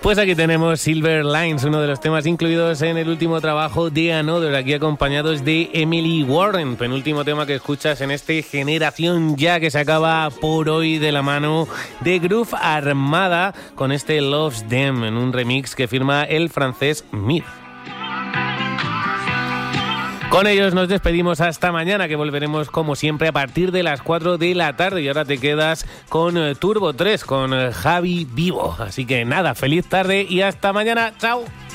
Pues aquí tenemos Silver Lines, uno de los temas incluidos en el último trabajo de Another, aquí acompañados de Emily Warren, penúltimo tema que escuchas en este Generación Ya, que se acaba por hoy de la mano de Groove Armada con este Loves Them, en un remix que firma el francés Myth. Con ellos nos despedimos hasta mañana, que volveremos como siempre a partir de las 4 de la tarde. Y ahora te quedas con Turbo 3, con Javi Vivo. Así que nada, feliz tarde y hasta mañana. ¡Chao!